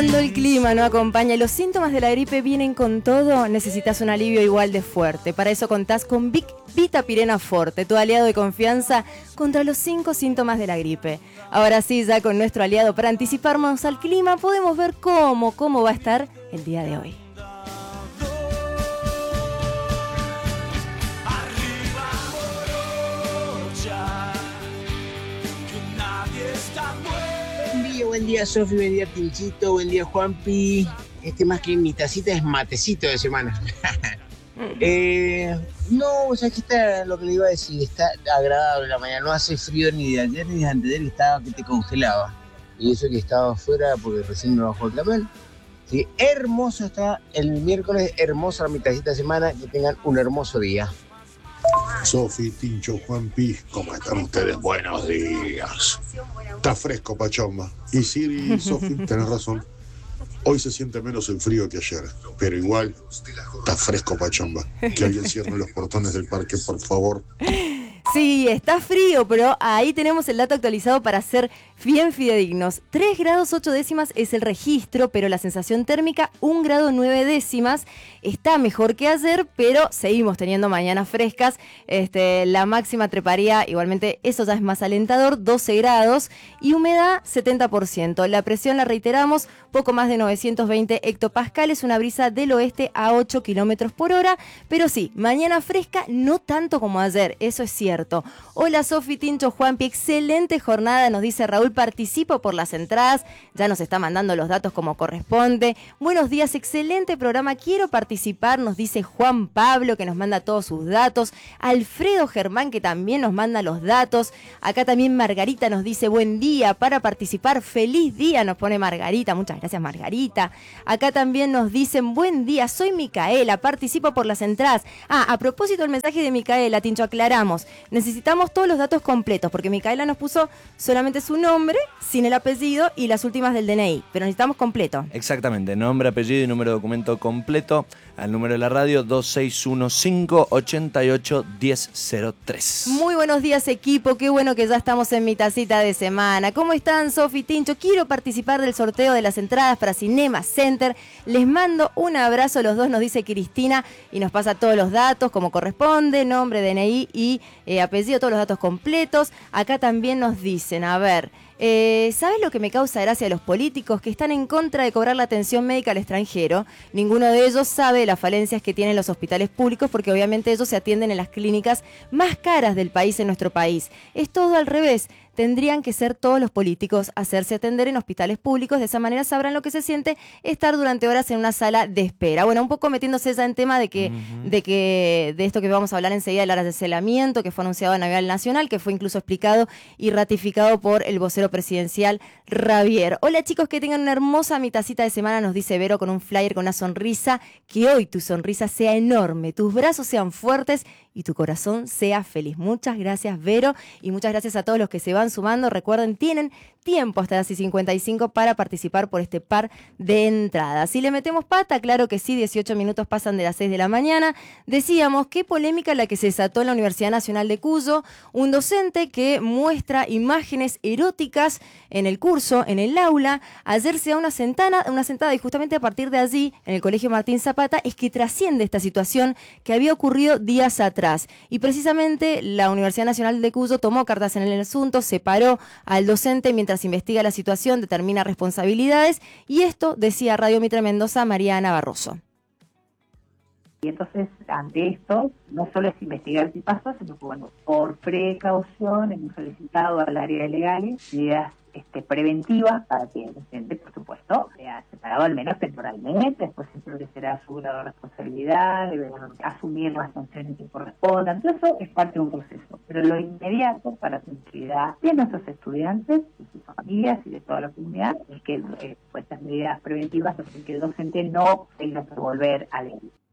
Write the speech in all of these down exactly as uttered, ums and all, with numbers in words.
Cuando el clima no acompaña y los síntomas de la gripe vienen con todo, necesitas un alivio igual de fuerte. Para eso contás con Vic Vitapirena Forte, tu aliado de confianza contra los cinco síntomas de la gripe. Ahora sí, ya con nuestro aliado para anticiparnos al clima, podemos ver cómo, cómo va a estar el día de hoy. Buen día, buen día Sofi, buen día Tinchito, buen día Juanpi. Este más que mi tacita es matecito de semana. eh, no, o sea, que está lo que le iba a decir, está agradable la mañana, no hace frío ni de ayer ni de antes de ayer, estaba que te congelaba. Y eso que estaba afuera porque recién me bajó el clavel. Sí, hermoso está el miércoles, hermosa la mitadcita de semana, que tengan un hermoso día. Sofi, Tincho, Juanpi, ¿cómo están ustedes? Buenos días. Está fresco, Pachomba. Y Siri, Sofi, tenés razón. Hoy se siente menos el frío que ayer, pero igual está fresco, Pachomba. Que alguien cierre los portones del parque, por favor. Sí, está frío, pero ahí tenemos el dato actualizado para ser bien fidedignos. tres grados ocho décimas es el registro, pero la sensación térmica un grado nueve décimas. Está mejor que ayer, pero seguimos teniendo mañanas frescas. Este, la máxima treparía, igualmente eso ya es más alentador, doce grados y humedad setenta por ciento. La presión, la reiteramos, poco más de novecientos veinte hectopascales, una brisa del oeste a ocho kilómetros por hora. Pero sí, mañana fresca, no tanto como ayer, eso es cierto. Hola Sofi, Tincho, Juanpi, excelente jornada, nos dice Raúl, participo por las entradas, ya nos está mandando los datos como corresponde. Buenos días, excelente programa, quiero participar, nos dice Juan Pablo, que nos manda todos sus datos. Alfredo Germán, que también nos manda los datos. Acá también Margarita nos dice buen día, para participar, feliz día, nos pone Margarita, muchas gracias Margarita. Acá también nos dicen buen día, soy Micaela, participo por las entradas. Ah, a propósito del mensaje de Micaela, Tincho, aclaramos. Necesitamos todos los datos completos, porque Micaela nos puso solamente su nombre, sin el apellido y las últimas del D N I, pero necesitamos completo. Exactamente, nombre, apellido y número de documento completo al número de la radio dos seis uno cinco, ocho ocho, uno cero cero tres. Muy buenos días equipo, qué bueno que ya estamos en mi tacita de semana. ¿Cómo están Sofi, Tincho? Quiero participar del sorteo de las entradas para Cinema Center. Les mando un abrazo, los dos, nos dice Cristina, y nos pasa todos los datos como corresponde, nombre, D N I y eh, apellido, todos los datos completos. Acá también nos dicen, a ver, eh, ¿sabes lo que me causa gracia de los políticos? Que están en contra de cobrar la atención médica al extranjero. Ninguno de ellos sabe las falencias que tienen los hospitales públicos, porque obviamente ellos se atienden en las clínicas más caras del país, en nuestro país. Es todo al revés. Tendrían que ser todos los políticos hacerse atender en hospitales públicos, de esa manera sabrán lo que se siente estar durante horas en una sala de espera. Bueno, un poco metiéndose ya en tema de que, uh-huh. de que de esto que vamos a hablar enseguida, del arancelaamiento que fue anunciado a nivel nacional, que fue incluso explicado y ratificado por el vocero presidencial Javier. Hola chicos, que tengan una hermosa mitacita de semana, nos dice Vero con un flyer, con una sonrisa, que hoy tu sonrisa sea enorme, tus brazos sean fuertes y tu corazón sea feliz. Muchas gracias Vero y muchas gracias a todos los que se van sumando. Recuerden, tienen tiempo hasta las cincuenta y cinco para participar por este par de entradas. Si le metemos pata, claro que sí, dieciocho minutos pasan de las seis de la mañana. Decíamos, qué polémica la que se desató en la Universidad Nacional de Cuyo, un docente que muestra imágenes eróticas en el curso, en el aula. Ayer se da una sentada, una sentada y justamente a partir de allí, en el Colegio Martín Zapata, es que trasciende esta situación que había ocurrido días atrás. Y precisamente la Universidad Nacional de Cuyo tomó cartas en el asunto, separó al docente mientras investiga la situación, determina responsabilidades, y esto decía Radio Mitre Mendoza Mariana Barroso. Y entonces, ante esto, no solo es investigar qué pasó, sino que, bueno, por precaución hemos solicitado al área de legales medidas este, preventivas para que el docente, por supuesto, sea separado al menos temporalmente, después siempre será su grado de responsabilidad, debe asumir las sanciones que correspondan, todo eso es parte de un proceso. Pero lo inmediato para la tranquilidad de nuestros estudiantes, de sus familias y de toda la comunidad, es que eh, pues, estas medidas preventivas hacen que el docente no tenga que volver a leer.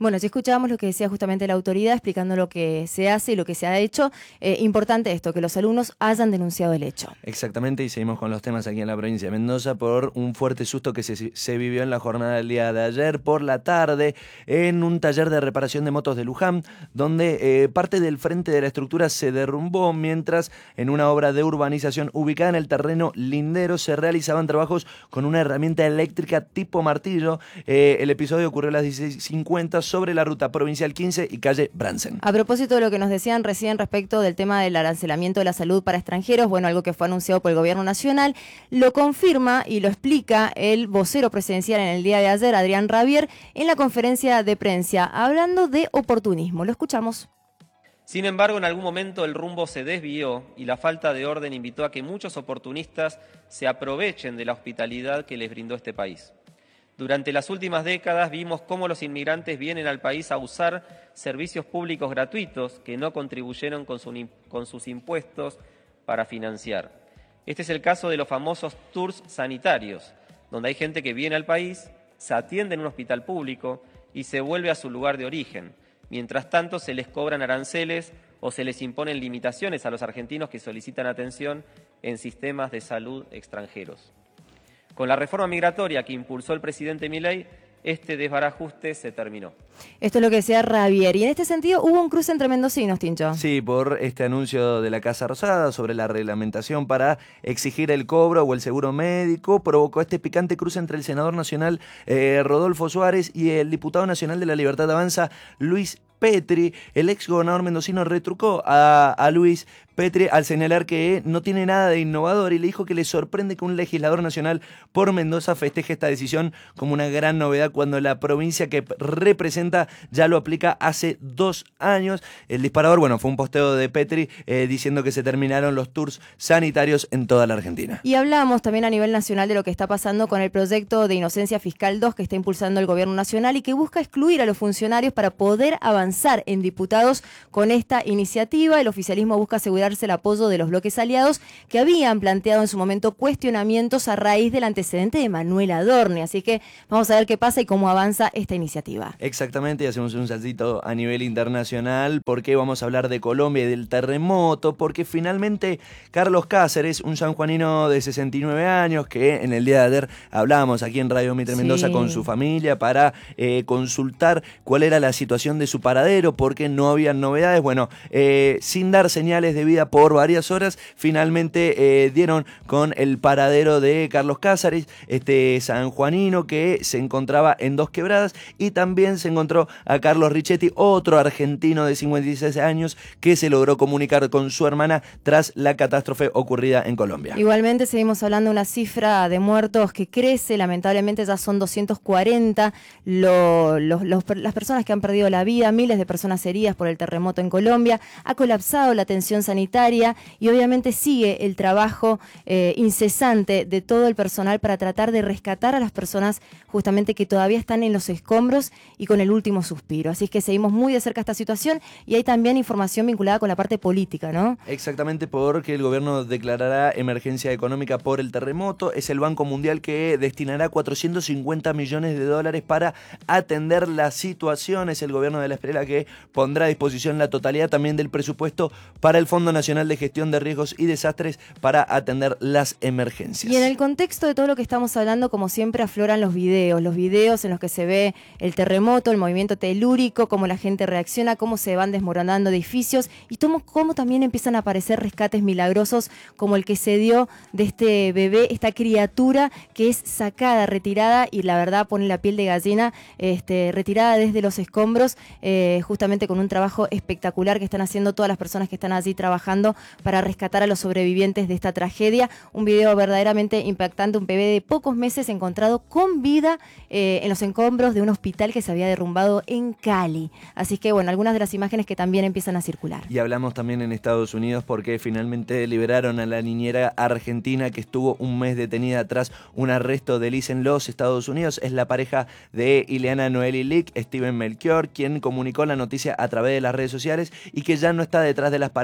Bueno, si escuchábamos lo que decía justamente la autoridad explicando lo que se hace y lo que se ha hecho. Eh, importante esto, que los alumnos hayan denunciado el hecho. Exactamente, y seguimos con los temas aquí en la provincia de Mendoza por un fuerte susto que se, se vivió en la jornada del día de ayer por la tarde en un taller de reparación de motos de Luján, donde eh, parte del frente de la estructura se derrumbó mientras en una obra de urbanización ubicada en el terreno lindero se realizaban trabajos con una herramienta eléctrica tipo martillo. Eh, el episodio ocurrió a las dieciséis cincuenta sobre la ruta provincial quince y calle Bransen. A propósito de lo que nos decían recién respecto del tema del arancelamiento de la salud para extranjeros, bueno, algo que fue anunciado por el gobierno nacional, lo confirma y lo explica el vocero presidencial en el día de ayer, Adrián Rabier, en la conferencia de prensa, hablando de oportunismo. Lo escuchamos. Sin embargo, en algún momento el rumbo se desvió y la falta de orden invitó a que muchos oportunistas se aprovechen de la hospitalidad que les brindó este país. Durante las últimas décadas vimos cómo los inmigrantes vienen al país a usar servicios públicos gratuitos que no contribuyeron con, su, con sus impuestos para financiar. Este es el caso de los famosos tours sanitarios, donde hay gente que viene al país, se atiende en un hospital público y se vuelve a su lugar de origen. Mientras tanto, se les cobran aranceles o se les imponen limitaciones a los argentinos que solicitan atención en sistemas de salud extranjeros. Con la reforma migratoria que impulsó el presidente Milei, este desbarajuste se terminó. Esto es lo que decía Rabier. Y en este sentido hubo un cruce entre mendocinos, Tincho. Sí, por este anuncio de la Casa Rosada sobre la reglamentación para exigir el cobro o el seguro médico, provocó este picante cruce entre el senador nacional eh, Rodolfo Suárez y el diputado nacional de la Libertad Avanza, Luis Petri. El ex gobernador mendocino retrucó a, a Luis Petri al señalar que no tiene nada de innovador y le dijo que le sorprende que un legislador nacional por Mendoza festeje esta decisión como una gran novedad cuando la provincia que representa ya lo aplica hace dos años. El disparador, bueno, fue un posteo de Petri eh, diciendo que se terminaron los tours sanitarios en toda la Argentina. Y hablamos también a nivel nacional de lo que está pasando con el proyecto de Inocencia Fiscal dos que está impulsando el gobierno nacional y que busca excluir a los funcionarios para poder avanzar en diputados con esta iniciativa. El oficialismo busca asegurar el apoyo de los bloques aliados que habían planteado en su momento cuestionamientos a raíz del antecedente de Manuel Adorni. Así que vamos a ver qué pasa y cómo avanza esta iniciativa. Exactamente, y hacemos un saltito a nivel internacional porque vamos a hablar de Colombia y del terremoto, porque finalmente Carlos Cáceres, un sanjuanino de sesenta y nueve años que en el día de ayer hablábamos aquí en Radio Mitre Mendoza sí. con su familia para eh, consultar cuál era la situación de su paradero, porque no había novedades. Bueno, eh, sin dar señales de vida por varias horas, finalmente eh, dieron con el paradero de Carlos Cáceres, este sanjuanino que se encontraba en Dos Quebradas, y también se encontró a Carlos Richetti, otro argentino de cincuenta y seis años que se logró comunicar con su hermana tras la catástrofe ocurrida en Colombia. Igualmente seguimos hablando de una cifra de muertos que crece, lamentablemente ya son doscientos cuarenta lo, los, los, las personas que han perdido la vida, miles de personas heridas por el terremoto en Colombia, ha colapsado la atención sanitaria y obviamente sigue el trabajo eh, incesante de todo el personal para tratar de rescatar a las personas justamente que todavía están en los escombros y con el último suspiro. Así es que seguimos muy de cerca esta situación y hay también información vinculada con la parte política, ¿no? Exactamente, porque el gobierno declarará emergencia económica por el terremoto. Es el Banco Mundial que destinará cuatrocientos cincuenta millones de dólares para atender la situación. Es el gobierno de la Espriella que pondrá a disposición la totalidad también del presupuesto para el Fondo Nacional de Gestión de Riesgos y Desastres para atender las emergencias. Y en el contexto de todo lo que estamos hablando, como siempre, afloran los videos, los videos en los que se ve el terremoto, el movimiento telúrico, cómo la gente reacciona, cómo se van desmoronando edificios y cómo, cómo también empiezan a aparecer rescates milagrosos como el que se dio de este bebé, esta criatura que es sacada, retirada y la verdad pone la piel de gallina, este, retirada desde los escombros, eh, justamente con un trabajo espectacular que están haciendo todas las personas que están allí trabajando para rescatar a los sobrevivientes de esta tragedia. Un video verdaderamente impactante, un bebé de pocos meses encontrado con vida eh, en los escombros de un hospital que se había derrumbado en Cali. Así que bueno, algunas de las imágenes que también empiezan a circular. Y hablamos también en Estados Unidos porque finalmente liberaron a la niñera argentina que estuvo un mes detenida tras un arresto de Liz en los Estados Unidos. Es la pareja de Ileana Noeli Lick, Steven Melchior, quien comunicó la noticia a través de las redes sociales y que ya no está detrás de las paredes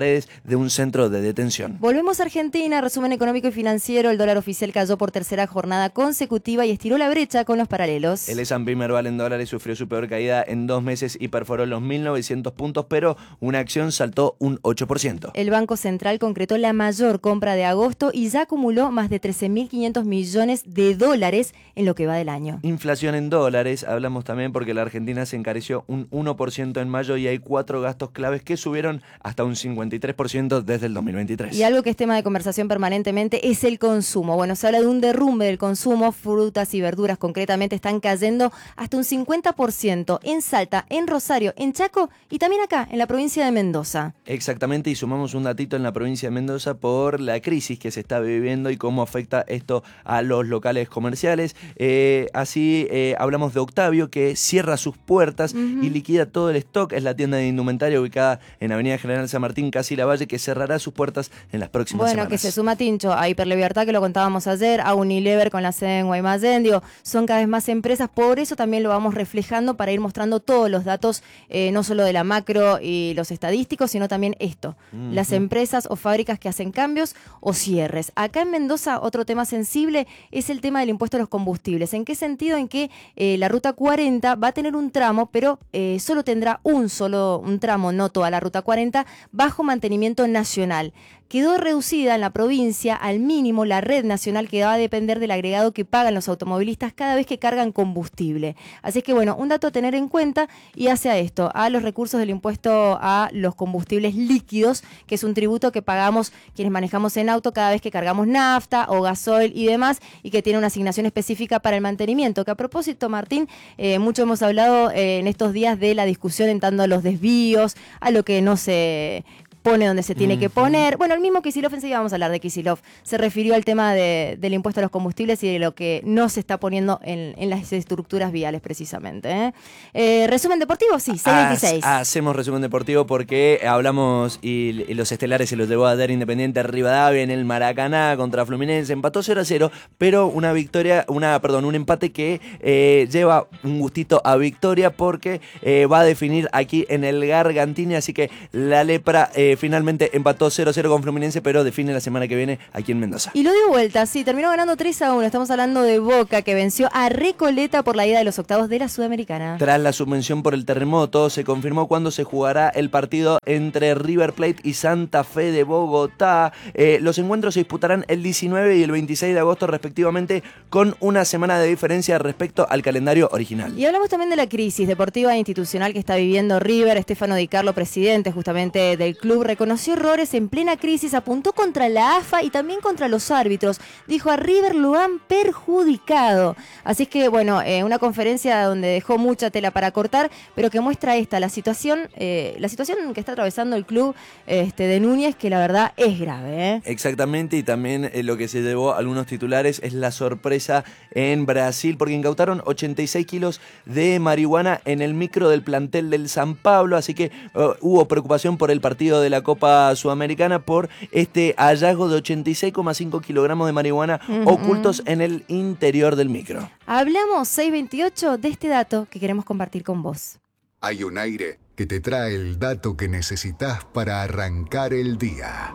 de un centro de detención. Volvemos a Argentina, resumen económico y financiero. El dólar oficial cayó por tercera jornada consecutiva y estiró la brecha con los paralelos. El S and P Merval en dólares sufrió su peor caída en dos meses y perforó los mil novecientos puntos, pero una acción saltó un ocho por ciento. El Banco Central concretó la mayor compra de agosto y ya acumuló más de trece mil quinientos millones de dólares en lo que va del año. Inflación en dólares, hablamos también porque la Argentina se encareció un uno por ciento en mayo y hay cuatro gastos claves que subieron hasta un cincuenta y tres por ciento desde el dos mil veintitrés. Y algo que es tema de conversación permanentemente es el consumo. Bueno, se habla de un derrumbe del consumo, frutas y verduras concretamente están cayendo hasta un cincuenta por ciento en Salta, en Rosario, en Chaco y también acá, en la provincia de Mendoza. Exactamente, y sumamos un datito en la provincia de Mendoza por la crisis que se está viviendo y cómo afecta esto a los locales comerciales. Eh, así eh, hablamos de Octavio, que cierra sus puertas uh-huh. y liquida todo el stock. Es la tienda de indumentaria ubicada en Avenida General San Martín, casi Lavalle, que cerrará sus puertas en las próximas bueno, semanas. Bueno, que se suma Tincho a Hiperlibertad, que lo contábamos ayer, a Unilever con la sede en Guaymallén. Digo, son cada vez más empresas, por eso también lo vamos reflejando para ir mostrando todos los datos, eh, no solo de la macro y los estadísticos, sino también esto, uh-huh. las empresas o fábricas que hacen cambios o cierres. Acá en Mendoza, otro tema sensible es el tema del impuesto a los combustibles. ¿En qué sentido? En que eh, la Ruta cuarenta va a tener un tramo, pero eh, solo tendrá un solo un tramo, no toda la Ruta cuarenta, bajo mantenimiento nacional. Quedó reducida en la provincia al mínimo la red nacional que va a depender del agregado que pagan los automovilistas cada vez que cargan combustible. Así que bueno, un dato a tener en cuenta y hace a esto, a los recursos del impuesto a los combustibles líquidos, que es un tributo que pagamos quienes manejamos en auto cada vez que cargamos nafta o gasoil y demás, y que tiene una asignación específica para el mantenimiento. Que a propósito, Martín, eh, mucho hemos hablado eh, en estos días de la discusión en tanto a los desvíos, a lo que no se pone donde se tiene uh-huh. que poner. Bueno, el mismo Kicillof, enseguida vamos a hablar de Kicillof, se refirió al tema de, del impuesto a los combustibles y de lo que no se está poniendo en, en las estructuras viales precisamente. ¿eh? Eh, ¿Resumen deportivo? Sí, seis veintiséis. Hacemos resumen deportivo porque hablamos y, y los estelares se los llevó a dar Independiente Rivadavia en el Maracaná contra Fluminense, empató cero a cero, pero una victoria, una perdón, un empate que eh, lleva un gustito a victoria porque eh, va a definir aquí en el Gargantini, así que la Lepra eh, finalmente empató cero a cero con Fluminense, pero define la semana que viene aquí en Mendoza. Y lo dio vuelta, sí, terminó ganando tres a uno. Estamos hablando de Boca, que venció a Recoleta por la ida de los octavos de la Sudamericana. Tras la suspensión por el terremoto, se confirmó cuándo se jugará el partido entre River Plate y Santa Fe de Bogotá. Eh, los encuentros se disputarán el diecinueve y el veintiséis de agosto respectivamente, con una semana de diferencia respecto al calendario original. Y hablamos también de la crisis deportiva e institucional que está viviendo River. Estefano Di Carlo, presidente justamente del club, reconoció errores en plena crisis, apuntó contra la A F A y también contra los árbitros. Dijo, a River lo han perjudicado. Así es que, bueno, eh, una conferencia donde dejó mucha tela para cortar, pero que muestra esta, la situación eh, la situación que está atravesando el club este, de Núñez, que la verdad es grave. ¿eh? Exactamente, y también eh, lo que se llevó a algunos titulares es la sorpresa en Brasil, porque incautaron ochenta y seis kilos de marihuana en el micro del plantel del San Pablo, así que uh, hubo preocupación por el partido de la Copa Sudamericana por este hallazgo de ochenta y seis coma cinco kilogramos de marihuana uh-huh. ocultos en el interior del micro. Hablamos seis veintiocho de este dato que queremos compartir con vos. Hay un aire que te trae el dato que necesitas para arrancar el día.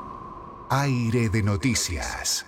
Aire de noticias.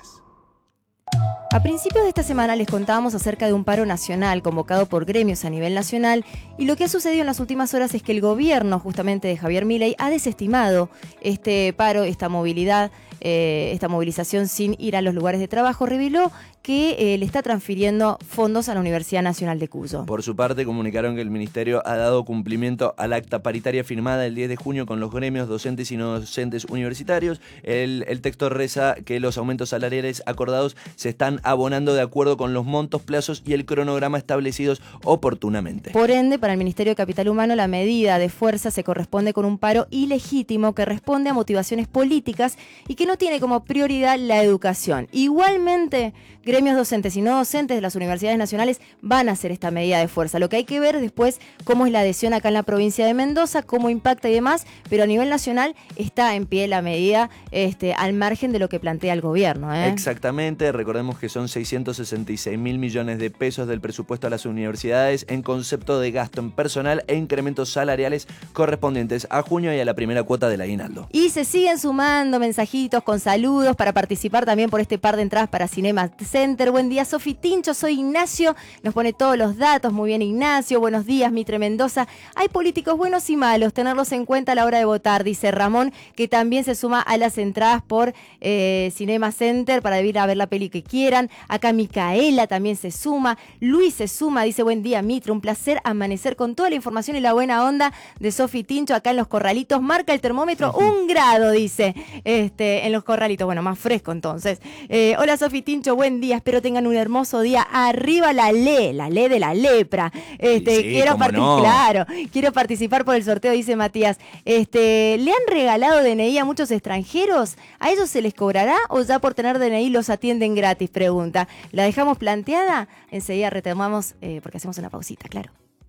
A principios de esta semana les contábamos acerca de un paro nacional convocado por gremios a nivel nacional, y lo que ha sucedido en las últimas horas es que el gobierno justamente de Javier Milei ha desestimado este paro, esta movilidad, eh, esta movilización sin ir a los lugares de trabajo. Reveló que eh, le está transfiriendo fondos a la Universidad Nacional de Cuyo. Por su parte, comunicaron que el Ministerio ha dado cumplimiento al acta paritaria firmada el diez de junio con los gremios docentes y no docentes universitarios. El, el texto reza que los aumentos salariales acordados se están abonando de acuerdo con los montos, plazos y el cronograma establecidos oportunamente. Por ende, para el Ministerio de Capital Humano, la medida de fuerza se corresponde con un paro ilegítimo que responde a motivaciones políticas y que no no tiene como prioridad la educación. Igualmente, gremios docentes y no docentes de las universidades nacionales van a hacer esta medida de fuerza. Lo que hay que ver después cómo es la adhesión acá en la provincia de Mendoza, cómo impacta y demás, pero a nivel nacional está en pie la medida este, al margen de lo que plantea el gobierno. ¿eh? Exactamente, recordemos que son seiscientos sesenta y seis mil millones de pesos del presupuesto a las universidades en concepto de gasto en personal e incrementos salariales correspondientes a junio y a la primera cuota del aguinaldo. Y se siguen sumando mensajitos con saludos para participar también por este par de entradas para Cinema Center. Buen día, Sofi Tincho, soy Ignacio, nos pone todos los datos. Muy bien, Ignacio, buenos días, Mitre Mendoza. Hay políticos buenos y malos, tenerlos en cuenta a la hora de votar, dice Ramón, que también se suma a las entradas por eh, Cinema Center para ir a ver la peli que quieran. Acá Micaela también se suma, Luis se suma, dice buen día, Mitre, un placer amanecer con toda la información y la buena onda de Sofi Tincho acá en Los Corralitos. Marca el termómetro un grado, dice, este, en Los Corralitos, bueno, más fresco entonces. Eh, hola Sofi Tincho, buen día, espero tengan un hermoso día. Arriba la ley, la ley de la lepra. Este, sí, quiero partic- no. claro, quiero participar por el sorteo, dice Matías. Este, ¿le han regalado D N I a muchos extranjeros? ¿A ellos se les cobrará o ya por tener D N I los atienden gratis? Pregunta. ¿La dejamos planteada? Enseguida retomamos eh, porque hacemos una pausita, claro.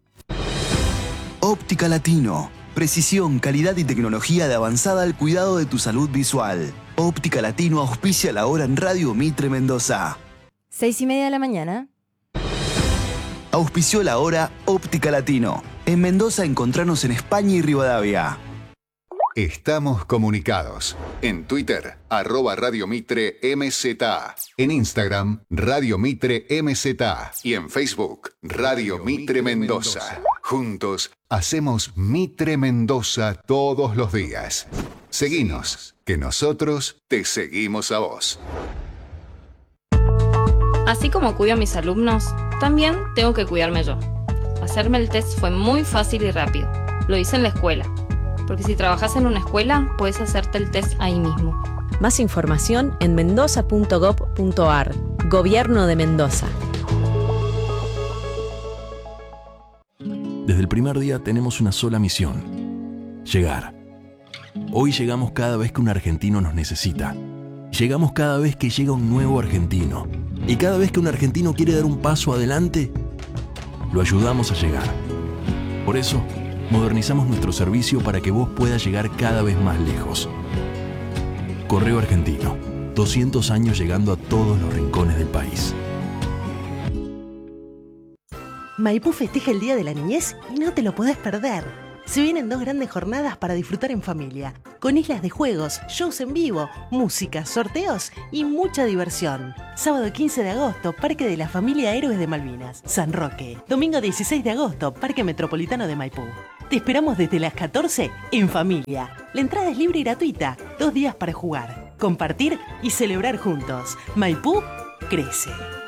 Óptica Latino. Precisión, calidad y tecnología de avanzada al cuidado de tu salud visual. Óptica Latino auspicia la hora en Radio Mitre Mendoza. Seis y media de la mañana. Auspició la hora Óptica Latino. En Mendoza encontranos en España y Rivadavia. Estamos comunicados. En Twitter, arroba Radio Mitre M Z. En Instagram, Radio Mitre M Z. Y en Facebook, Radio Mitre Mendoza. Juntos, hacemos Mitre Mendoza todos los días. Seguinos, que nosotros te seguimos a vos. Así como cuido a mis alumnos, también tengo que cuidarme yo. Hacerme el test fue muy fácil y rápido. Lo hice en la escuela. Porque si trabajas en una escuela, puedes hacerte el test ahí mismo. Más información en mendoza punto gob punto ar. Gobierno de Mendoza. Desde el primer día tenemos una sola misión: llegar. Hoy llegamos cada vez que un argentino nos necesita. Llegamos cada vez que llega un nuevo argentino. Y cada vez que un argentino quiere dar un paso adelante, lo ayudamos a llegar. Por eso, modernizamos nuestro servicio para que vos puedas llegar cada vez más lejos. Correo Argentino, doscientos años llegando a todos los rincones del país. Maipú festeja el Día de la Niñez y no te lo podés perder. Se vienen dos grandes jornadas para disfrutar en familia, con islas de juegos, shows en vivo, música, sorteos y mucha diversión. Sábado quince de agosto, Parque de la Familia Héroes de Malvinas, San Roque. Domingo dieciséis de agosto, Parque Metropolitano de Maipú. Te esperamos desde las catorce en familia. La entrada es libre y gratuita, dos días para jugar, compartir y celebrar juntos. Maipú crece.